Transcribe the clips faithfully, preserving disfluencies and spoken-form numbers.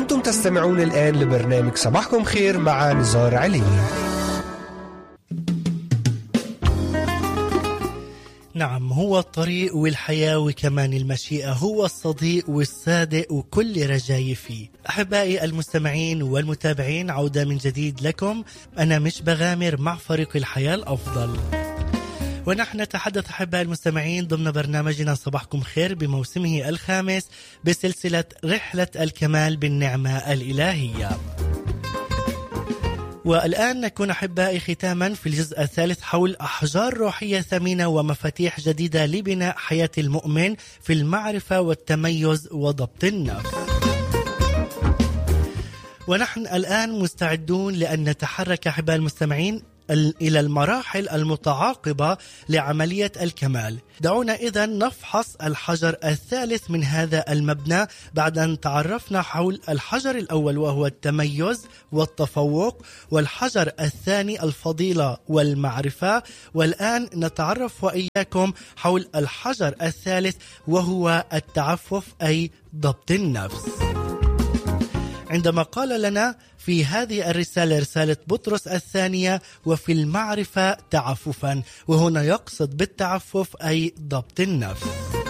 أنتم تستمعون الآن لبرنامج صباحكم خير مع نزار علي. نعم، هو الطريق والحياة وكمان المشيئة، هو الصديق والصادق وكل رجاي فيه. أحبائي المستمعين والمتابعين، عودة من جديد لكم. أنا مش بغامر مع فريق الحياة الأفضل، ونحن نتحدث أحبائي المستمعين ضمن برنامجنا صباحكم خير بموسمه الخامس بسلسلة رحلة الكمال بالنعمة الإلهية. والآن نكون أحبائي ختاما في الجزء الثالث حول أحجار روحية ثمينة ومفاتيح جديدة لبناء حياة المؤمن في المعرفة والتميز وضبط النفس. ونحن الآن مستعدون لأن نتحرك أحبائي المستمعين إلى المراحل المتعاقبة لعملية الكمال. دعونا إذن نفحص الحجر الثالث من هذا المبنى بعد أن تعرفنا حول الحجر الأول وهو التميز والتفوق، والحجر الثاني الفضيلة والمعرفة، والآن نتعرف وإياكم حول الحجر الثالث وهو التعفف أي ضبط النفس. عندما قال لنا في هذه الرسالة رسالة بطرس الثانية وفي المعرفة تعففا، وهنا يقصد بالتعفف أي ضبط النفس.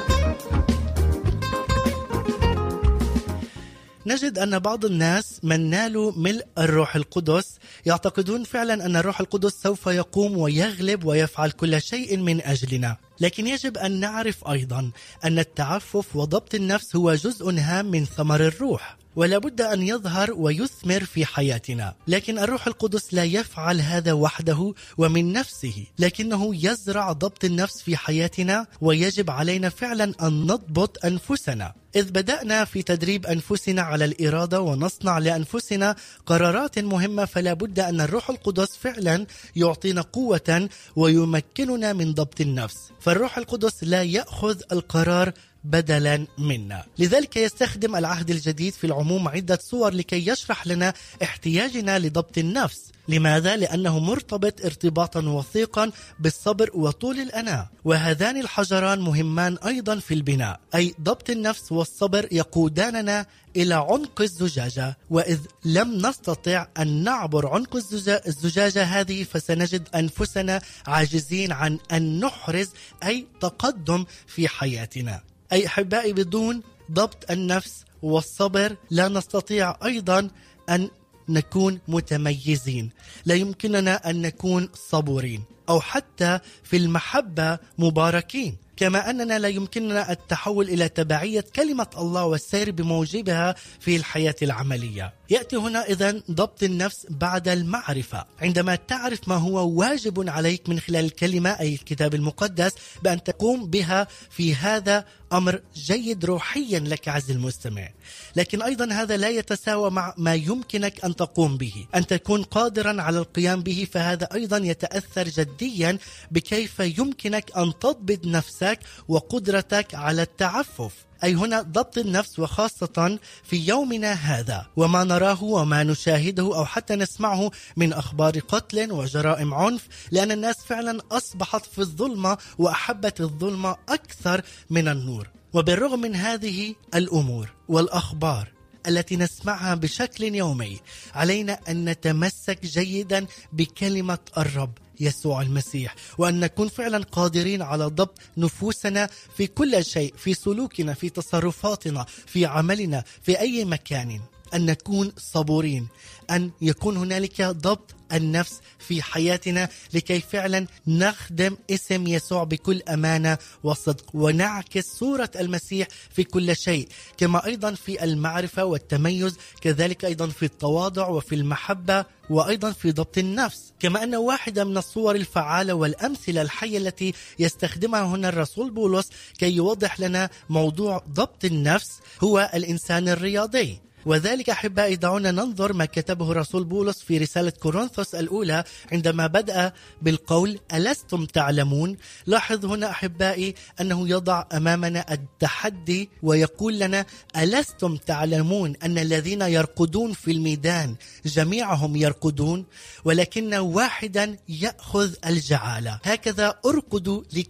نجد أن بعض الناس من نالوا ملء الروح القدس يعتقدون فعلا أن الروح القدس سوف يقوم ويغلب ويفعل كل شيء من أجلنا، لكن يجب أن نعرف أيضا أن التعفف وضبط النفس هو جزء هام من ثمر الروح، ولا بد أن يظهر ويثمر في حياتنا. لكن الروح القدس لا يفعل هذا وحده ومن نفسه، لكنه يزرع ضبط النفس في حياتنا، ويجب علينا فعلا أن نضبط أنفسنا. إذ بدأنا في تدريب أنفسنا على الإرادة ونصنع لأنفسنا قرارات مهمة، فلا بد أن الروح القدس فعلا يعطينا قوة ويمكننا من ضبط النفس. فالروح القدس لا يأخذ القرار بدلا منا. لذلك يستخدم العهد الجديد في العموم عدة صور لكي يشرح لنا احتياجنا لضبط النفس. لماذا؟ لأنه مرتبط ارتباطا وثيقا بالصبر وطول الأناة، وهذان الحجران مهمان أيضا في البناء، أي ضبط النفس والصبر يقوداننا إلى عنق الزجاجة، وإذ لم نستطع أن نعبر عنق الزجاجة هذه فسنجد أنفسنا عاجزين عن أن نحرز أي تقدم في حياتنا. أي أحبائي، بدون ضبط النفس والصبر لا نستطيع أيضا أن نكون متميزين، لا يمكننا أن نكون صبورين، أو حتى في المحبة مباركين، كما أننا لا يمكننا التحول إلى تبعية كلمة الله والسير بموجبها في الحياة العملية. يأتي هنا إذن ضبط النفس بعد المعرفة، عندما تعرف ما هو واجب عليك من خلال الكلمة أي الكتاب المقدس بأن تقوم بها، في هذا أمر جيد روحيا لك عز المستمع. لكن أيضا هذا لا يتساوى مع ما يمكنك أن تقوم به، أن تكون قادرا على القيام به، فهذا أيضا يتأثر جديا بكيف يمكنك أن تضبط نفسك وقدرتك على التعفف. أي هنا ضبط النفس، وخاصة في يومنا هذا وما نراه وما نشاهده أو حتى نسمعه من أخبار قتل وجرائم عنف، لأن الناس فعلا أصبحت في الظلمة وأحبت الظلمة أكثر من النور. وبالرغم من هذه الأمور والأخبار التي نسمعها بشكل يومي، علينا أن نتمسك جيدا بكلمة الرب يسوع المسيح، وأن نكون فعلا قادرين على ضبط نفوسنا في كل شيء، في سلوكنا، في تصرفاتنا، في عملنا، في أي مكان، أن نكون صبورين، أن يكون هنالك ضبط النفس في حياتنا لكي فعلا نخدم اسم يسوع بكل أمانة وصدق، ونعكس صورة المسيح في كل شيء، كما أيضا في المعرفة والتميز، كذلك أيضا في التواضع وفي المحبة، وأيضا في ضبط النفس. كما أن واحدة من الصور الفعالة والأمثلة الحية التي يستخدمها هنا الرسول بولس كي يوضح لنا موضوع ضبط النفس هو الإنسان الرياضي. وذلك أحبائي دعونا ننظر ما كتبه رسول بولس في رسالة كورنثوس الأولى عندما بدأ بالقول ألستم تعلمون. لاحظ هنا أحبائي أنه يضع أمامنا التحدي ويقول لنا ألستم تعلمون أن الذين يرقدون في الميدان جميعهم يرقدون ولكن واحدا يأخذ الجعالة، هكذا أرقدوا لكي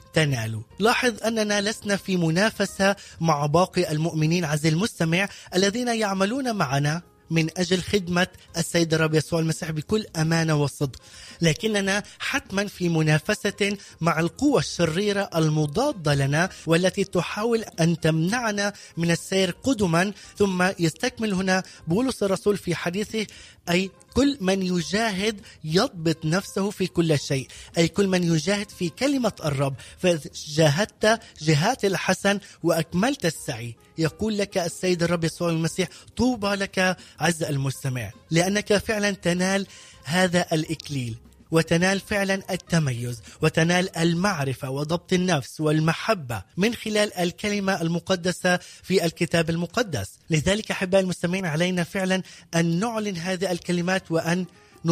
تنالوا. لاحظ أننا لسنا في منافسة مع باقي المؤمنين عزيزي المستمع الذين يعملون معنا من أجل خدمة السيد الرب يسوع المسيح بكل أمانة وصدق، لكننا حتما في منافسة مع القوى الشريرة المضادة لنا والتي تحاول أن تمنعنا من السير قدما. ثم يستكمل هنا بولس الرسول في حديثه: أي كل من يجاهد يضبط نفسه في كل شيء، أي كل من يجاهد في كلمة الرب، فجاهدت جهات الحسن وأكملت السعي. يقول لك السيد الرب يسوع المسيح: طوبى لك عز المستمع، لأنك فعلا تنال هذا الإكليل وتنال فعلا التميز وتنال المعرفة وضبط النفس والمحبة من خلال الكلمة المقدسة في الكتاب المقدس. لذلك أحبائي المستمعين علينا فعلا أن نعلن هذه الكلمات وأن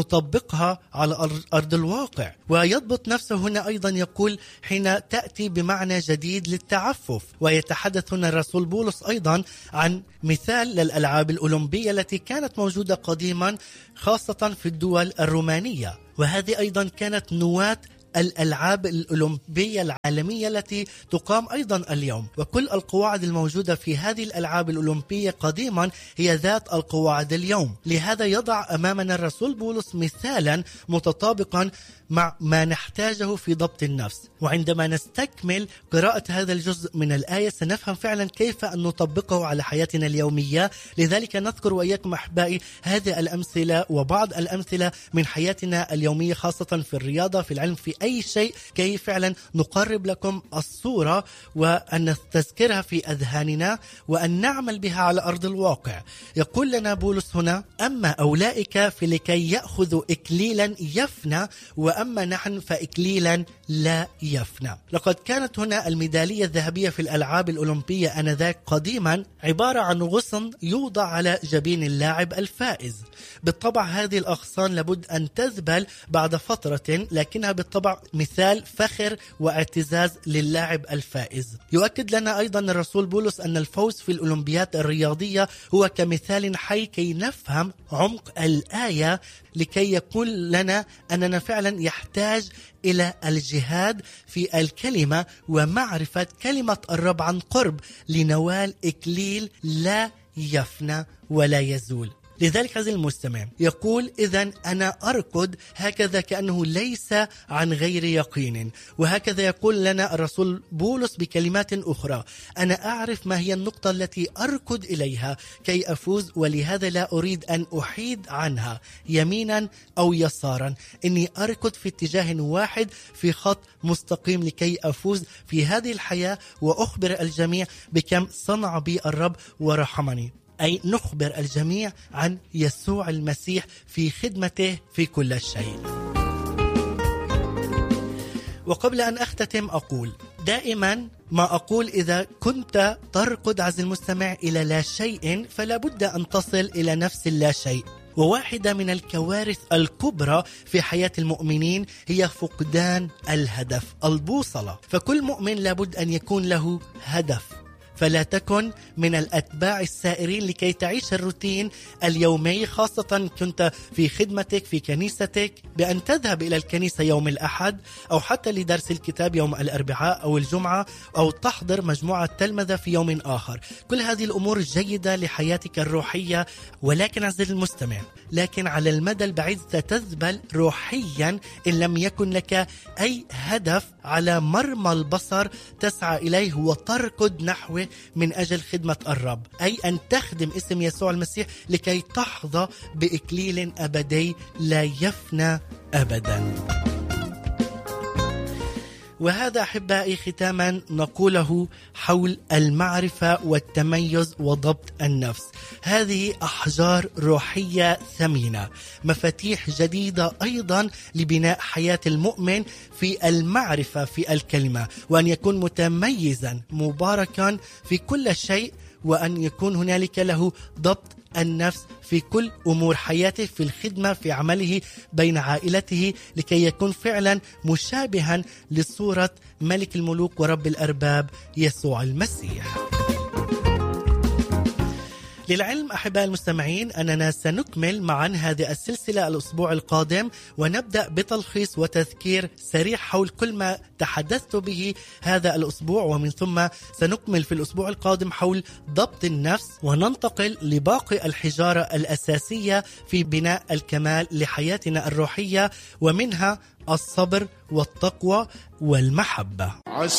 نطبقها على أرض الواقع. ويضبط نفسه هنا أيضا يقول حين تأتي بمعنى جديد للتعفف. ويتحدث هنا الرسول بولس أيضا عن مثال للألعاب الأولمبية التي كانت موجودة قديما خاصة في الدول الرومانية، وهذه أيضا كانت نواة الألعاب الأولمبية العالمية التي تقام أيضا اليوم. وكل القواعد الموجودة في هذه الألعاب الأولمبية قديما هي ذات القواعد اليوم. لهذا يضع أمامنا الرسول بولس مثالا متطابقا مع ما نحتاجه في ضبط النفس. وعندما نستكمل قراءة هذا الجزء من الآية سنفهم فعلا كيف أن نطبقه على حياتنا اليومية. لذلك نذكر وإياكم أحبائي هذه الأمثلة وبعض الأمثلة من حياتنا اليومية خاصة في الرياضة، في العلم، في أي شيء، كي فعلا نقرب لكم الصورة وأن نستذكرها في أذهاننا وأن نعمل بها على أرض الواقع. يقول لنا بولس هنا: أما أولئك فلكي يأخذوا إكليلا يفنى، وأما نحن فإكليلا لا يفنى. لقد كانت هنا الميدالية الذهبية في الألعاب الأولمبية آنذاك قديما عبارة عن غصن يوضع على جبين اللاعب الفائز. بالطبع هذه الأغصان لابد أن تذبل بعد فترة، لكنها بالطبع مثال فخر واعتزاز للاعب الفائز. يؤكد لنا أيضا الرسول بولس أن الفوز في الأولمبيات الرياضية هو كمثال حي كي نفهم عمق الآية، لكي يقول لنا أننا فعلا يحتاج إلى الجهاد في الكلمة ومعرفة كلمة الرب عن قرب لنوال إكليل لا يفنى ولا يزول. لذلك عزيزي المستمع يقول: إذن أنا أركض هكذا كأنه ليس عن غير يقين. وهكذا يقول لنا الرسول بولس بكلمات أخرى: أنا أعرف ما هي النقطة التي أركض إليها كي أفوز، ولهذا لا أريد أن أحيد عنها يمينا أو يسارا. إني أركض في اتجاه واحد في خط مستقيم لكي أفوز في هذه الحياة وأخبر الجميع بكم صنع بي الرب ورحمني. أي نخبر الجميع عن يسوع المسيح في خدمته في كل شيء. وقبل أن أختتم أقول دائما ما أقول: إذا كنت تركض عزيزي المستمع إلى لا شيء فلا بد أن تصل إلى نفس اللا شيء. وواحدة من الكوارث الكبرى في حياة المؤمنين هي فقدان الهدف، البوصلة. فكل مؤمن لابد أن يكون له هدف، فلا تكن من الأتباع السائرين لكي تعيش الروتين اليومي، خاصة كنت في خدمتك في كنيستك، بأن تذهب إلى الكنيسة يوم الأحد أو حتى لدرس الكتاب يوم الأربعاء أو الجمعة، أو تحضر مجموعة تلمذة في يوم آخر. كل هذه الأمور جيدة لحياتك الروحية، ولكن عزيزي المستمع، لكن على المدى البعيد ستذبل روحيا إن لم يكن لك أي هدف على مرمى البصر تسعى إليه وتركض نحوه من أجل خدمة الرب، أي أن تخدم اسم يسوع المسيح لكي تحظى بإكليل أبدي لا يفنى أبدا. وهذا أحبائي ختاما نقوله حول المعرفة والتميز وضبط النفس. هذه أحجار روحية ثمينة، مفاتيح جديدة أيضا لبناء حياة المؤمن في المعرفة في الكلمة، وأن يكون متميزا مباركا في كل شيء، وأن يكون هنالك له ضبط النفس في كل أمور حياته، في الخدمة، في عمله، بين عائلته، لكي يكون فعلا مشابها لصورة ملك الملوك ورب الأرباب يسوع المسيح. للعلم أحباء المستمعين أننا سنكمل معا هذه السلسلة الأسبوع القادم، ونبدأ بتلخيص وتذكير سريع حول كل ما تحدثت به هذا الأسبوع، ومن ثم سنكمل في الأسبوع القادم حول ضبط النفس، وننتقل لباقي الحجارة الأساسية في بناء الكمال لحياتنا الروحية، ومنها الصبر والتقوى والمحبة.